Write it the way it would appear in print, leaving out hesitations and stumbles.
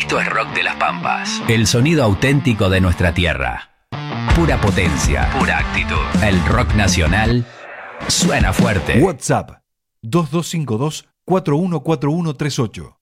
Esto es Rock de las Pampas. El sonido auténtico de nuestra tierra. Pura potencia, pura actitud. El rock nacional suena fuerte. WhatsApp 2252 414138.